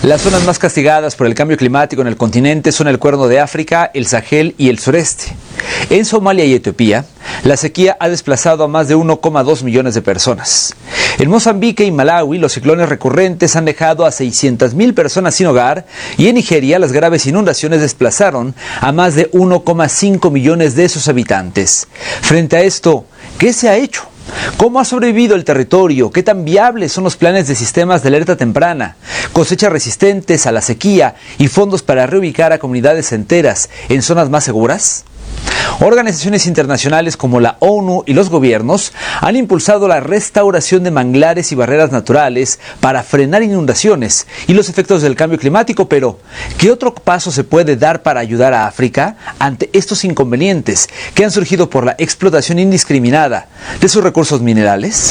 Las zonas más castigadas por el cambio climático en el continente son el Cuerno de África, el Sahel y el sureste. En Somalia y Etiopía, la sequía ha desplazado a más de 1,2 millones de personas. En Mozambique y Malawi, los ciclones recurrentes han dejado a 600,000 personas sin hogar, y en Nigeria, las graves inundaciones desplazaron a más de 1,5 millones de sus habitantes. Frente a esto, ¿qué se ha hecho? ¿Cómo ha sobrevivido el territorio? ¿Qué tan viables son los planes de sistemas de alerta temprana, cosechas resistentes a la sequía y fondos para reubicar a comunidades enteras en zonas más seguras? Organizaciones internacionales como la ONU y los gobiernos han impulsado la restauración de manglares y barreras naturales para frenar inundaciones y los efectos del cambio climático, pero ¿qué otro paso se puede dar para ayudar a África ante estos inconvenientes que han surgido por la explotación indiscriminada de sus recursos minerales?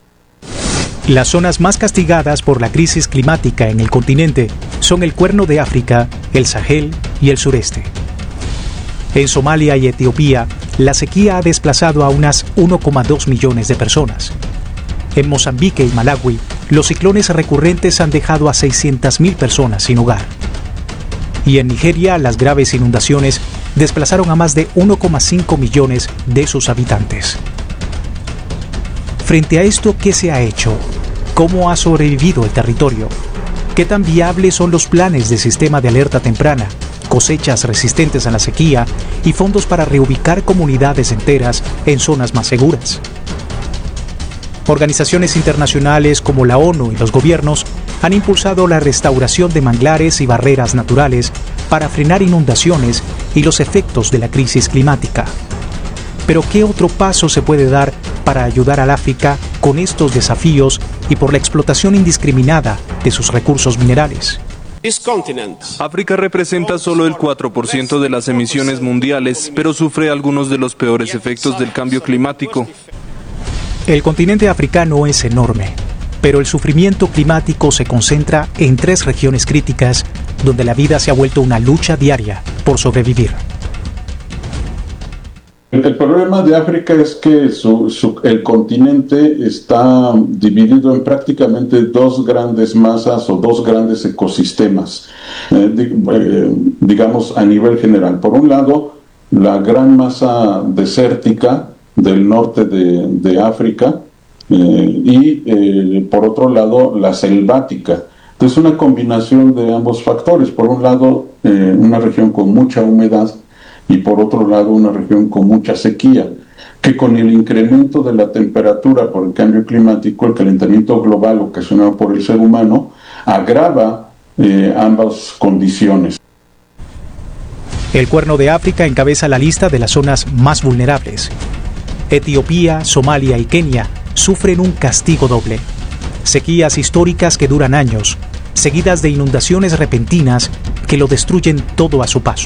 Las zonas más castigadas por la crisis climática en el continente son el Cuerno de África, el Sahel y el sureste. En Somalia y Etiopía, la sequía ha desplazado a unas 1,2 millones de personas. En Mozambique y Malawi, los ciclones recurrentes han dejado a 600,000 personas sin hogar. Y en Nigeria, las graves inundaciones desplazaron a más de 1,5 millones de sus habitantes. Frente a esto, ¿qué se ha hecho? ¿Cómo ha sobrevivido el territorio? ¿Qué tan viables son los planes de sistema de alerta temprana, cosechas resistentes a la sequía y fondos para reubicar comunidades enteras en zonas más seguras? Organizaciones internacionales como la ONU y los gobiernos han impulsado la restauración de manglares y barreras naturales para frenar inundaciones y los efectos de la crisis climática. Pero ¿qué otro paso se puede dar para ayudar al África con estos desafíos y por la explotación indiscriminada de sus recursos minerales? África representa solo el 4% de las emisiones mundiales, pero sufre algunos de los peores efectos del cambio climático. El continente africano es enorme, pero el sufrimiento climático se concentra en 3 regiones críticas donde la vida se ha vuelto una lucha diaria por sobrevivir. El problema de África es que el continente está dividido en prácticamente 2 grandes masas o 2 grandes ecosistemas, digamos a nivel general. Por un lado, la gran masa desértica del norte de África y por otro lado la selvática. Entonces una combinación de ambos factores. Por un lado, una región con mucha humedad, y por otro lado una región con mucha sequía, que con el incremento de la temperatura por el cambio climático, el calentamiento global ocasionado por el ser humano, agrava ambas condiciones. El Cuerno de África encabeza la lista de las zonas más vulnerables. Etiopía, Somalia y Kenia sufren un castigo doble. Sequías históricas que duran años, seguidas de inundaciones repentinas que lo destruyen todo a su paso.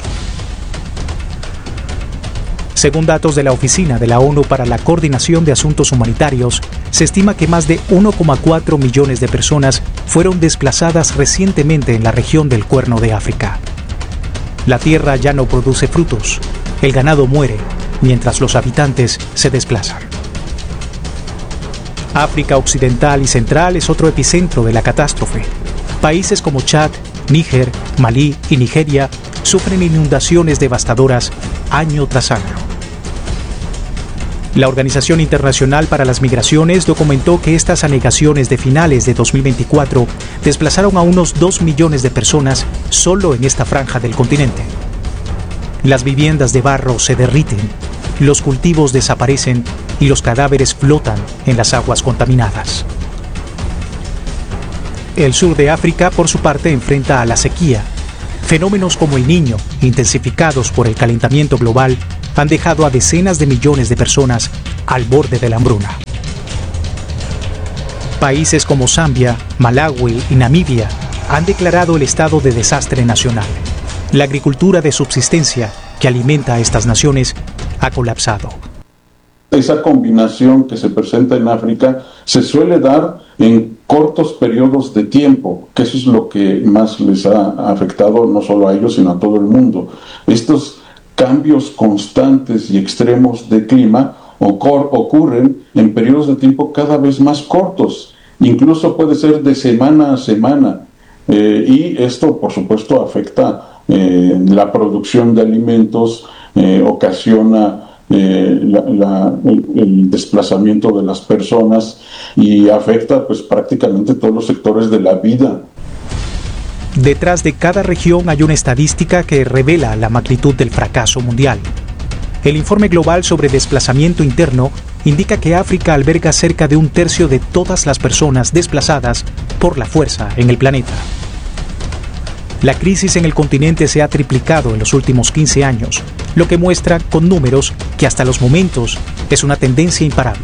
Según datos de la Oficina de la ONU para la Coordinación de Asuntos Humanitarios, se estima que más de 1,4 millones de personas fueron desplazadas recientemente en la región del Cuerno de África. La tierra ya no produce frutos, el ganado muere, mientras los habitantes se desplazan. África Occidental y Central es otro epicentro de la catástrofe. Países como Chad, Níger, Malí y Nigeria sufren inundaciones devastadoras año tras año. La Organización Internacional para las Migraciones documentó que estas anegaciones de finales de 2024 desplazaron a unos 2 millones de personas solo en esta franja del continente. Las viviendas de barro se derriten, los cultivos desaparecen y los cadáveres flotan en las aguas contaminadas. El sur de África, por su parte, enfrenta a la sequía. Fenómenos como el Niño, intensificados por el calentamiento global, han dejado a decenas de millones de personas al borde de la hambruna. Países como Zambia, Malawi y Namibia han declarado el estado de desastre nacional. La agricultura de subsistencia que alimenta a estas naciones ha colapsado. Esa combinación que se presenta en África se suele dar en cortos periodos de tiempo, que eso es lo que más les ha afectado no solo a ellos, sino a todo el mundo. Estos cambios constantes y extremos de clima ocurren en periodos de tiempo cada vez más cortos, incluso puede ser de semana a semana, y esto, por supuesto, afecta la producción de alimentos, ocasiona el desplazamiento de las personas y afecta pues prácticamente todos los sectores de la vida. Detrás de cada región hay una estadística que revela la magnitud del fracaso mundial. El informe global sobre desplazamiento interno indica que África alberga cerca de un tercio de todas las personas desplazadas por la fuerza en el planeta. La crisis en el continente se ha triplicado en los últimos 15 años, lo que muestra con números que hasta los momentos es una tendencia imparable.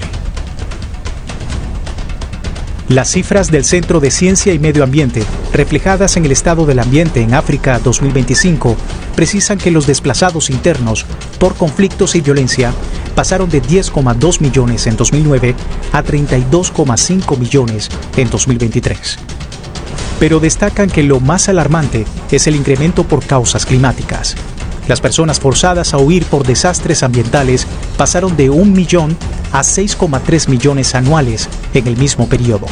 Las cifras del Centro de Ciencia y Medio Ambiente, reflejadas en el Estado del Ambiente en África 2025, precisan que los desplazados internos por conflictos y violencia pasaron de 10,2 millones en 2009 a 32,5 millones en 2023. Pero destacan que lo más alarmante es el incremento por causas climáticas. Las personas forzadas a huir por desastres ambientales pasaron de 1 millón a 6,3 millones anuales en el mismo periodo.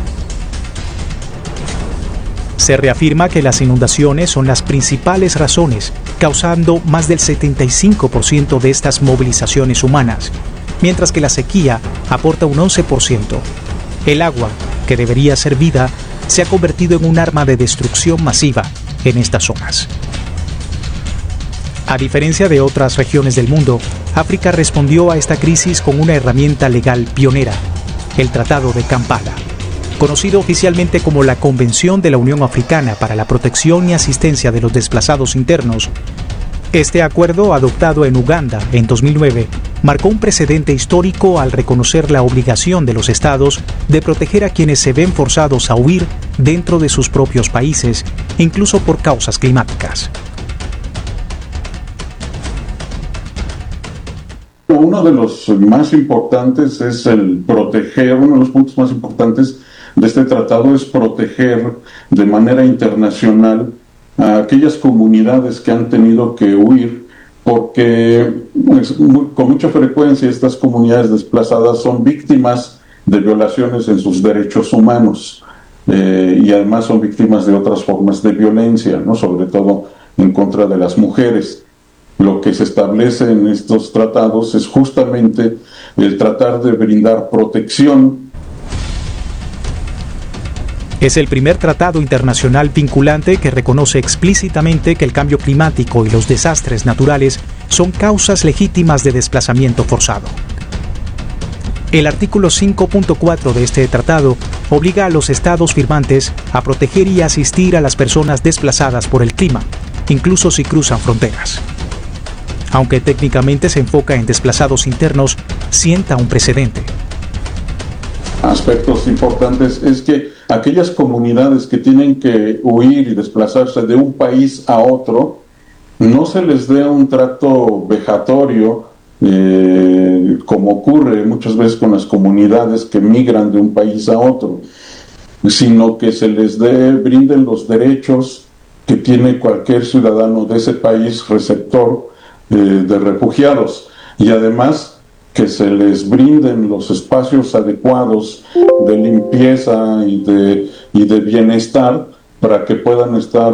Se reafirma que las inundaciones son las principales razones, causando más del 75% de estas movilizaciones humanas, mientras que la sequía aporta un 11%. El agua, que debería ser vida, se ha convertido en un arma de destrucción masiva en estas zonas. A diferencia de otras regiones del mundo, África respondió a esta crisis con una herramienta legal pionera, el Tratado de Kampala, conocido oficialmente como la Convención de la Unión Africana para la Protección y Asistencia de los Desplazados Internos. Este acuerdo, adoptado en Uganda en 2009, marcó un precedente histórico al reconocer la obligación de los estados de proteger a quienes se ven forzados a huir dentro de sus propios países, incluso por causas climáticas. Uno de los más importantes es uno de los puntos más importantes de este tratado es proteger de manera internacional a aquellas comunidades que han tenido que huir, porque con mucha frecuencia estas comunidades desplazadas son víctimas de violaciones en sus derechos humanos y además son víctimas de otras formas de violencia, ¿no? Sobre todo en contra de las mujeres. Lo que se establece en estos tratados es justamente el tratar de brindar protección. Es el primer tratado internacional vinculante que reconoce explícitamente que el cambio climático y los desastres naturales son causas legítimas de desplazamiento forzado. El artículo 5.4 de este tratado obliga a los estados firmantes a proteger y asistir a las personas desplazadas por el clima, incluso si cruzan fronteras. Aunque técnicamente se enfoca en desplazados internos, sienta un precedente. Aspectos importantes es que aquellas comunidades que tienen que huir y desplazarse de un país a otro, no se les dé un trato vejatorio, como ocurre muchas veces con las comunidades que migran de un país a otro, sino que se les brinden los derechos que tiene cualquier ciudadano de ese país receptor de refugiados, y además que se les brinden los espacios adecuados de limpieza y de bienestar para que puedan estar,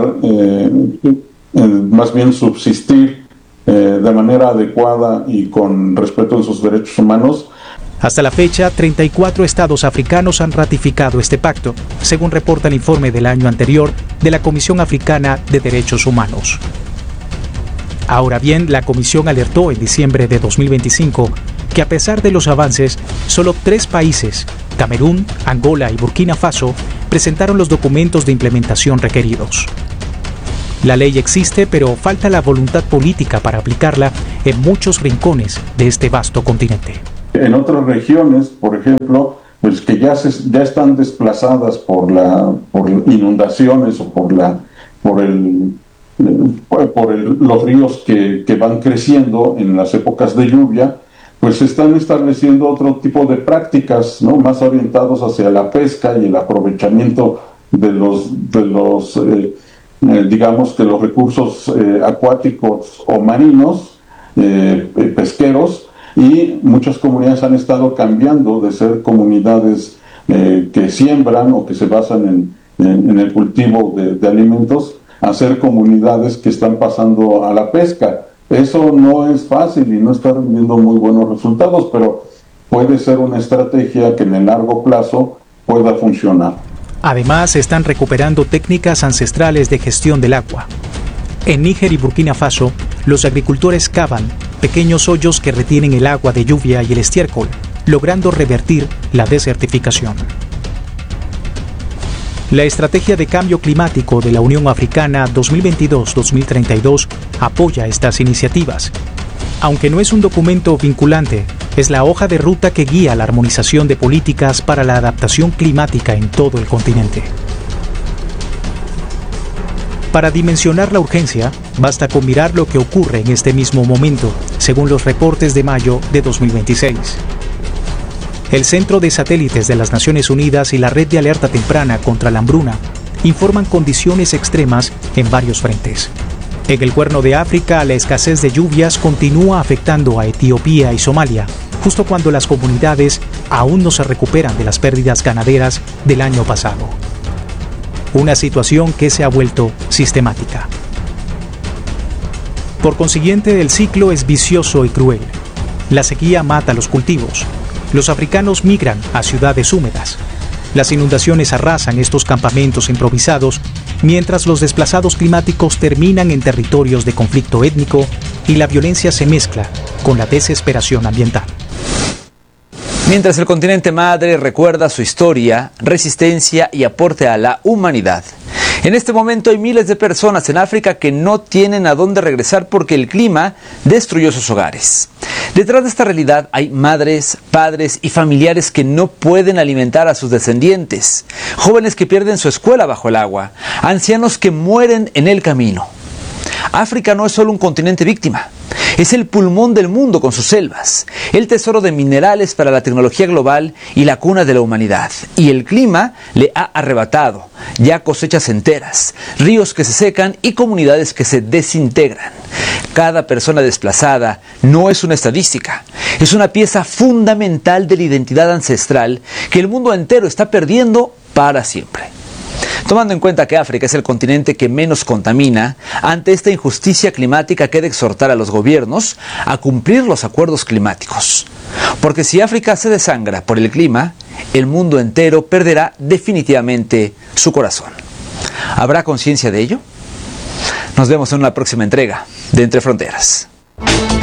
más bien subsistir de manera adecuada y con respeto de sus derechos humanos. Hasta la fecha, 34 estados africanos han ratificado este pacto, según reporta el informe del año anterior de la Comisión Africana de Derechos Humanos. Ahora bien, la Comisión alertó en diciembre de 2025 que a pesar de los avances, solo 3 países, Camerún, Angola y Burkina Faso, presentaron los documentos de implementación requeridos. La ley existe, pero falta la voluntad política para aplicarla en muchos rincones de este vasto continente. En otras regiones, por ejemplo, pues que ya están desplazadas por inundaciones o por los ríos que van creciendo en las épocas de lluvia, pues se están estableciendo otro tipo de prácticas, ¿no? Más orientados hacia la pesca y el aprovechamiento de los digamos que los recursos acuáticos o marinos, pesqueros, y muchas comunidades han estado cambiando de ser comunidades que siembran o que se basan en el cultivo de alimentos, hacer comunidades que están pasando a la pesca. Eso no es fácil y no está rendiendo muy buenos resultados, pero puede ser una estrategia que en el largo plazo pueda funcionar. Además, están recuperando técnicas ancestrales de gestión del agua. En Níger y Burkina Faso, los agricultores cavan pequeños hoyos que retienen el agua de lluvia y el estiércol, logrando revertir la desertificación. La Estrategia de Cambio Climático de la Unión Africana 2022-2032 apoya estas iniciativas. Aunque no es un documento vinculante, es la hoja de ruta que guía la armonización de políticas para la adaptación climática en todo el continente. Para dimensionar la urgencia, basta con mirar lo que ocurre en este mismo momento, según los reportes de mayo de 2026. El Centro de Satélites de las Naciones Unidas y la Red de Alerta Temprana contra la Hambruna informan condiciones extremas en varios frentes. En el Cuerno de África, la escasez de lluvias continúa afectando a Etiopía y Somalia, justo cuando las comunidades aún no se recuperan de las pérdidas ganaderas del año pasado. Una situación que se ha vuelto sistemática. Por consiguiente, el ciclo es vicioso y cruel. La sequía mata los cultivos. Los africanos migran a ciudades húmedas. Las inundaciones arrasan estos campamentos improvisados, mientras los desplazados climáticos terminan en territorios de conflicto étnico y la violencia se mezcla con la desesperación ambiental. Mientras el continente madre recuerda su historia, resistencia y aporte a la humanidad. En este momento hay miles de personas en África que no tienen a dónde regresar porque el clima destruyó sus hogares. Detrás de esta realidad hay madres, padres y familiares que no pueden alimentar a sus descendientes, jóvenes que pierden su escuela bajo el agua, ancianos que mueren en el camino. África no es solo un continente víctima, es el pulmón del mundo con sus selvas, el tesoro de minerales para la tecnología global y la cuna de la humanidad. Y el clima le ha arrebatado ya cosechas enteras, ríos que se secan y comunidades que se desintegran. Cada persona desplazada no es una estadística, es una pieza fundamental de la identidad ancestral que el mundo entero está perdiendo para siempre. Tomando en cuenta que África es el continente que menos contamina, ante esta injusticia climática queda exhortar a los gobiernos a cumplir los acuerdos climáticos. Porque si África se desangra por el clima, el mundo entero perderá definitivamente su corazón. ¿Habrá conciencia de ello? Nos vemos en una próxima entrega de Entre Fronteras.